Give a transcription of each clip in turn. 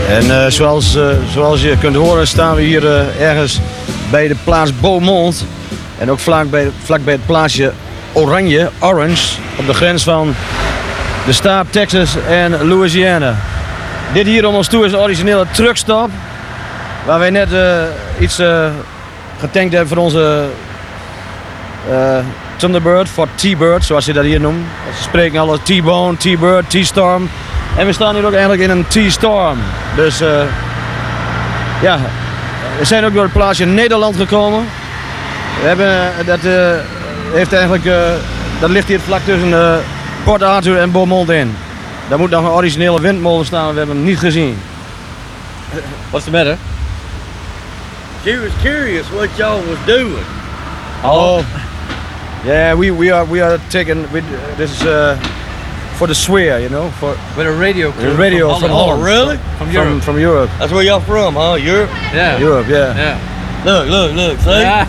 En zoals je kunt horen staan we hier ergens bij de plaats Beaumont. En ook vlak bij het plaatsje Orange, op de grens van de staat Texas en Louisiana. Dit hier om ons toe is een originele truckstop. Waar wij net iets getankt hebben voor onze Thunderbird, voor T-Bird, zoals je dat hier noemt. Ze spreken alle T-Bone, T-Bird, T-Storm. En we staan hier ook eigenlijk in een T-Storm. Dus ja, we zijn ook door het plaatsje Nederland gekomen. We hebben, dat ligt hier vlak tussen Port Arthur en Beaumont in. Daar moet nog een originele windmolen staan, we hebben hem niet gezien. What's the matter? She was curious what y'all was doing. Oh, yeah, we are taking, this is for the swear, you know, for With a radio crew. the radio from Holland. Oh, really? From Europe. From Europe. That's where y'all from, huh? Europe? Yeah. Europe, yeah. Yeah. Look, see? Yeah.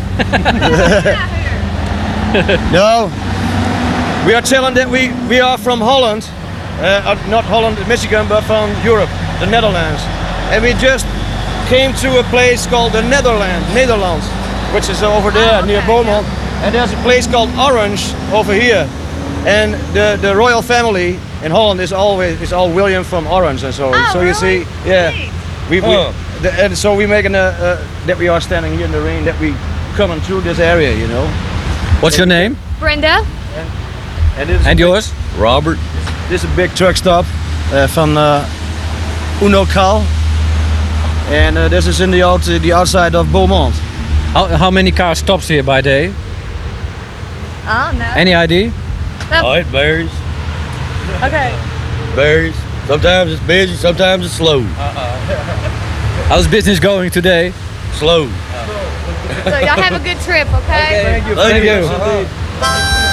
No, we are telling that we are from Holland, not Holland, Michigan, but from Europe, the Netherlands. And we just came to a place called the Netherlands, which is over there near Beaumont. And there's a place called Orange over here. And the royal family in Holland is all William from Orange and so. Oh, so you see, yeah, and so we making that we are standing here in the rain, that we coming through this area, you know. What's your name? Brenda? And yours? Robert. This is a big truck stop van Unocal. And this is in the outside of Beaumont. How many cars stops here by day? Oh, no. Any idea? Oh, it varies. Okay. Varies. Sometimes it's busy, sometimes it's slow. How's business going today? Slow. So y'all have a good trip, okay? Thank you.